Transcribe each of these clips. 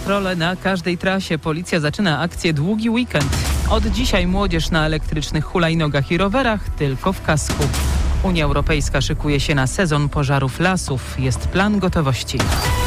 patrole na każdej trasie. Policja zaczyna akcję Długi Weekend. Od dzisiaj młodzież na elektrycznych hulajnogach i rowerach tylko w kasku. Unia Europejska szykuje się na sezon pożarów lasów. Jest plan gotowości.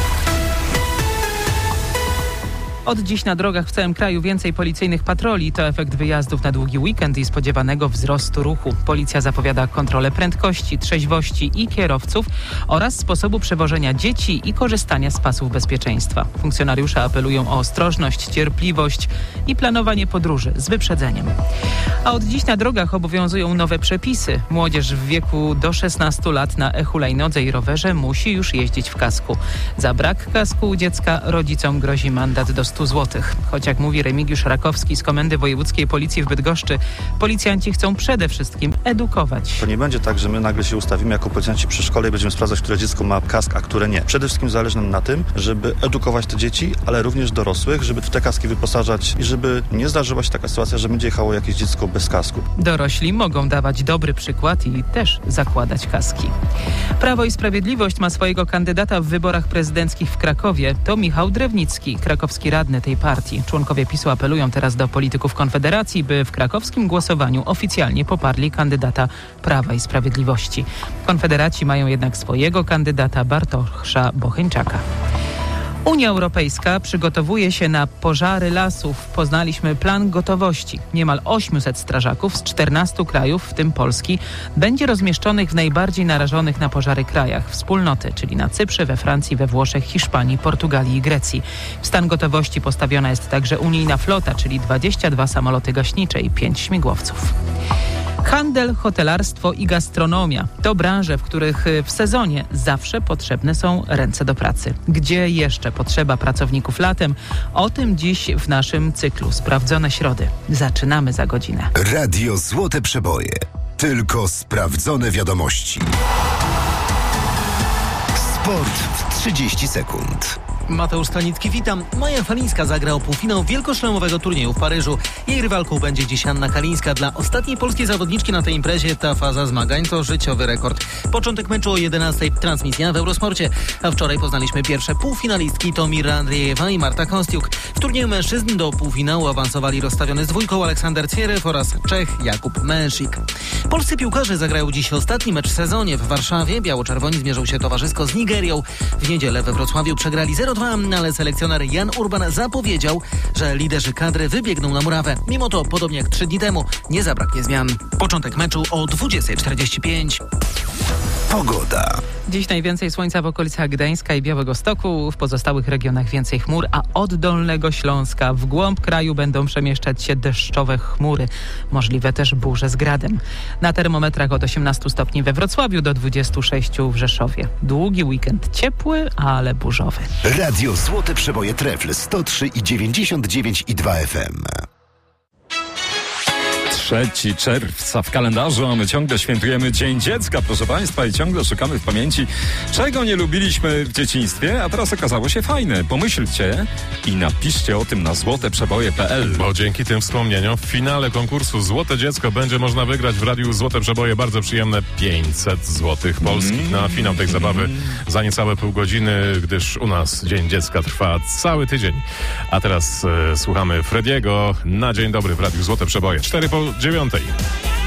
Od dziś na drogach w całym kraju więcej policyjnych patroli. To efekt wyjazdów na długi weekend i spodziewanego wzrostu ruchu. Policja zapowiada kontrolę prędkości, trzeźwości i kierowców oraz sposobu przewożenia dzieci i korzystania z pasów bezpieczeństwa. Funkcjonariusze apelują o ostrożność, cierpliwość i planowanie podróży z wyprzedzeniem. A od dziś na drogach obowiązują nowe przepisy. Młodzież w wieku do 16 lat na e-hulajnodze i rowerze musi już jeździć w kasku. Za brak kasku u dziecka rodzicom grozi mandat do 100 zł. Choć jak mówi Remigiusz Rakowski z Komendy Wojewódzkiej Policji w Bydgoszczy, policjanci chcą przede wszystkim edukować. To nie będzie tak, że my nagle się ustawimy jako policjanci przy szkole i będziemy sprawdzać, które dziecko ma kask, a które nie. Przede wszystkim zależy nam na tym, żeby edukować te dzieci, ale również dorosłych, żeby w te kaski wyposażać i żeby nie zdarzyła się taka sytuacja, że będzie jechało jakieś dziecko bez kasku. Dorośli mogą dawać dobry przykład i też zakładać kaski. Prawo i Sprawiedliwość ma swojego kandydata w wyborach prezydenckich w Krakowie. To Michał Drewnicki, krakowski radny tej partii. Członkowie PiS-u apelują teraz do polityków Konfederacji, by w krakowskim głosowaniu oficjalnie poparli kandydata Prawa i Sprawiedliwości. Konfederaci mają jednak swojego kandydata Bartosza Bocheńczaka. Unia Europejska przygotowuje się na pożary lasów. Poznaliśmy plan gotowości. Niemal 800 strażaków z 14 krajów, w tym Polski, będzie rozmieszczonych w najbardziej narażonych na pożary krajach wspólnoty, czyli na Cyprze, we Francji, we Włoszech, Hiszpanii, Portugalii i Grecji. W stan gotowości postawiona jest także unijna flota, czyli 22 samoloty gaśnicze i 5 śmigłowców. Handel, hotelarstwo i gastronomia to branże, w których w sezonie zawsze potrzebne są ręce do pracy. Gdzie jeszcze potrzeba pracowników latem? O tym dziś w naszym cyklu Sprawdzone Środy. Zaczynamy za godzinę. Radio Złote Przeboje. Tylko sprawdzone wiadomości. Sport w 30 sekund. Mateusz Stanicki, witam. Maja Falińska zagra o półfinał wielkoszlemowego turnieju w Paryżu. Jej rywalką będzie dziś Anna Kalińska. Dla ostatniej polskiej zawodniczki na tej imprezie ta faza zmagań to życiowy rekord. Początek meczu o 11:00, transmisja w Eurosporcie. A wczoraj poznaliśmy pierwsze półfinalistki, to Mira Andriejewa i Marta Kostiuk. W turnieju mężczyzn do półfinału awansowali rozstawiony z dwójką Aleksander Cwierew oraz Czech Jakub Męszik. Polscy piłkarze zagrają dziś ostatni mecz w sezonie w Warszawie. Biało-czerwoni zmierzą się towarzysko z Nigerią. W niedzielę we Wrocławiu przegrali 0-2, ale selekcjoner Jan Urban zapowiedział, że liderzy kadry wybiegną na murawę. Mimo to, podobnie jak 3 dni temu, nie zabraknie zmian. Początek meczu o 20:45. Pogoda. Dziś najwięcej słońca w okolicach Gdańska i Białegostoku, w pozostałych regionach więcej chmur, a od Dolnego Śląska w głąb kraju będą przemieszczać się deszczowe chmury. Możliwe też burze z gradem. Na termometrach od 18 stopni we Wrocławiu do 26 w Rzeszowie. Długi weekend ciepły, ale burzowy. Radio Złote Przeboje Trefl 103,99,2 FM. 3 czerwca w kalendarzu, a my ciągle świętujemy Dzień Dziecka, proszę Państwa, i ciągle szukamy w pamięci, czego nie lubiliśmy w dzieciństwie, a teraz okazało się fajne. Pomyślcie i napiszcie o tym na złoteprzeboje.pl. Bo dzięki tym wspomnieniom w finale konkursu Złote Dziecko będzie można wygrać w Radiu Złote Przeboje bardzo przyjemne 500 złotych polskich na finał tej zabawy za niecałe pół godziny, gdyż u nas Dzień Dziecka trwa cały tydzień. A teraz słuchamy Frediego na Dzień Dobry w Radiu Złote Przeboje. 8:04.